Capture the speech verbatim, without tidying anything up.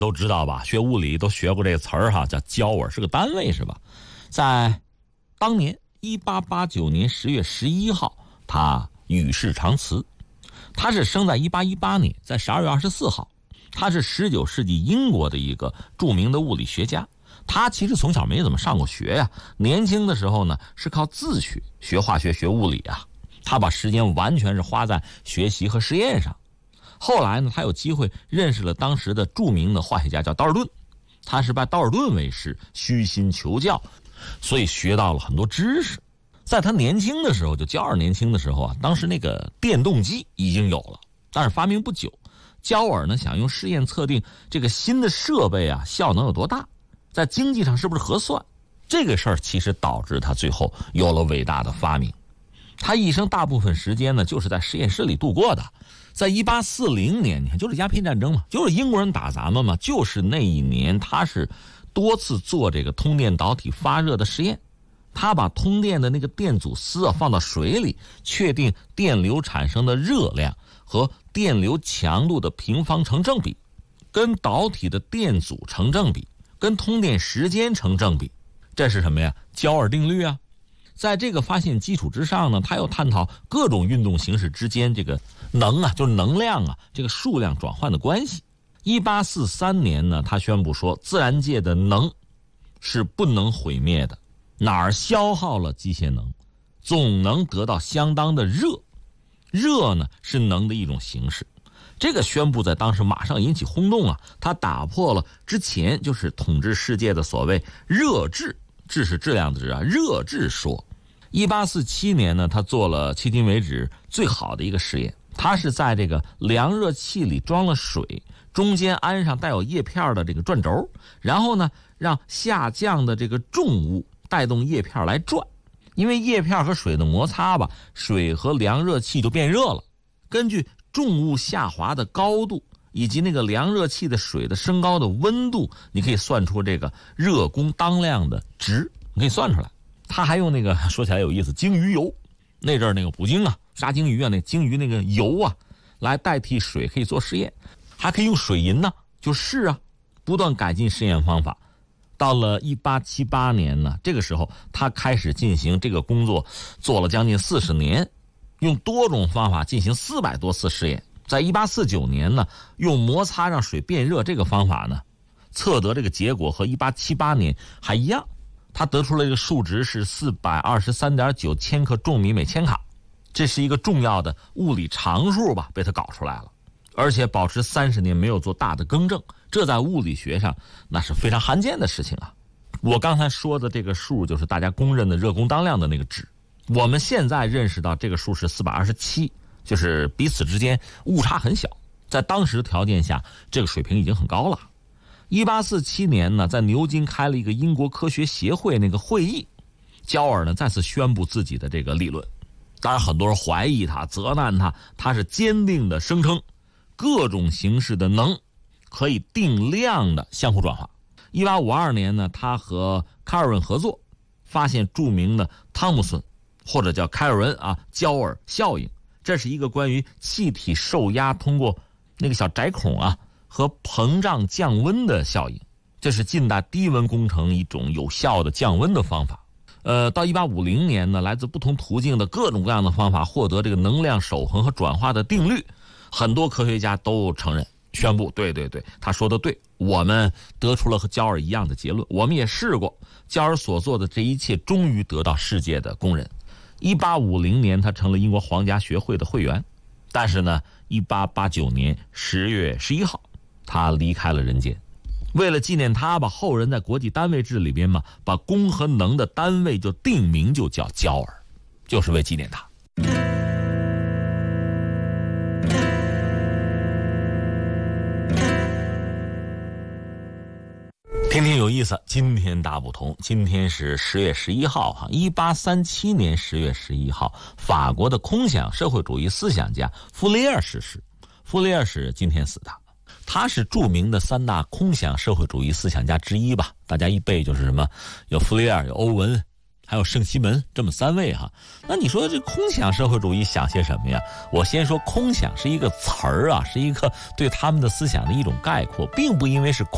都知道吧，学物理都学过这个词儿哈，叫焦耳，是个单位是吧？在当年一八八九年十月十一号，他与世长辞。他是生在一八一八年，在十二月二十四号。他是十九世纪英国的一个著名的物理学家。他其实从小没怎么上过学呀，年轻的时候呢是靠自学，学化学学物理啊。他把时间完全是花在学习和实验上。后来呢，他有机会认识了当时的著名的化学家叫道尔顿，他是拜道尔顿为师，虚心求教，所以学到了很多知识。在他年轻的时候，就焦耳年轻的时候啊，当时那个电动机已经有了，但是发明不久。焦耳呢想用试验测定这个新的设备啊效能有多大，在经济上是不是合算，这个事儿其实导致他最后有了伟大的发明。他一生大部分时间呢就是在实验室里度过的。在一八四零年，你看就是鸦片战争嘛，就是英国人打咱们嘛，就是那一年他是多次做这个通电导体发热的实验。他把通电的那个电阻丝啊放到水里，确定电流产生的热量和电流强度的平方成正比，跟导体的电阻成正比，跟通电时间成正比。这是什么呀？焦耳定律啊。在这个发现基础之上呢，他又探讨各种运动形式之间这个能啊，就是能量啊，这个数量转换的关系。一八四三年呢，他宣布说，自然界的能是不能毁灭的，哪儿消耗了机械能，总能得到相当的热，热呢是能的一种形式。这个宣布在当时马上引起轰动啊，他打破了之前就是统治世界的所谓热质，质是质量的质啊，热质说。一八四七年呢，他做了迄今为止最好的一个实验。他是在这个凉热器里装了水，中间安上带有叶片的这个转轴，然后呢让下降的这个重物带动叶片来转。因为叶片和水的摩擦吧，水和凉热器就变热了。根据重物下滑的高度以及那个凉热器的水的升高的温度，你可以算出这个热功当量的值，你可以算出来。他还用那个说起来有意思，鲸鱼油，那阵儿那个捕鲸啊，杀鲸鱼啊，那鲸鱼那个油啊，来代替水可以做实验，还可以用水银呢，就试啊，不断改进实验方法。到了一八七八年呢，这个时候他开始进行这个工作，做了将近四十年，用多种方法进行四百多次实验。在一八四九年呢，用摩擦让水变热这个方法呢，测得这个结果和一八七八年还一样。他得出了一个数值是 四百二十三点九 千克重米每千卡，这是一个重要的物理常数吧，被他搞出来了。而且保持三十年没有做大的更正，这在物理学上那是非常罕见的事情啊。我刚才说的这个数就是大家公认的热功当量的那个值，我们现在认识到这个数是四百二十七，就是彼此之间误差很小，在当时条件下这个水平已经很高了。一八四七年呢，在牛津开了一个英国科学协会那个会议，焦耳呢再次宣布自己的这个理论。当然很多人怀疑他，责难他，他是坚定的声称各种形式的能可以定量的相互转化。一八五二年呢，他和开尔文合作，发现著名的汤姆森或者叫开尔文啊焦耳效应。这是一个关于气体受压通过那个小窄孔啊和膨胀降温的效应，这是近代低温工程一种有效的降温的方法。呃，到一八五零年呢，来自不同途径的各种各样的方法获得这个能量守恒和转化的定律，很多科学家都承认，宣布对对对，他说的对，我们得出了和焦耳一样的结论，我们也试过，焦耳所做的这一切终于得到世界的公认。一八五零年他成了英国皇家学会的会员，但是呢一八八九年十月十一号他离开了人间。为了纪念他吧，后人在国际单位制里边嘛，把功和能的单位就定名就叫焦耳，就是为纪念他。听听有意思，今天大不同。今天是十月十一号哈，一八三七年十月十一号，法国的空想社会主义思想家傅雷尔逝世。傅雷尔是今天死的，他是著名的三大空想社会主义思想家之一吧，大家一背就是什么，有傅雷尔，有欧文，还有圣西门，这么三位哈。那你说这空想社会主义想些什么呀？我先说空想是一个词儿啊，是一个对他们的思想的一种概括，并不因为是空